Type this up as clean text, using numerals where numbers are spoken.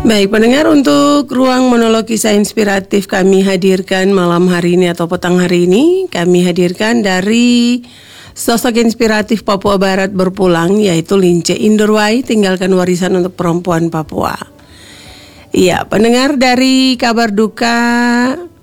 Baik pendengar, untuk ruang monolog kisah inspiratif kami hadirkan malam hari ini atau petang hari ini, kami hadirkan dari sosok inspiratif Papua Barat berpulang, yaitu Lince Indorwai, tinggalkan warisan untuk perempuan Papua. Iya pendengar, dari kabar duka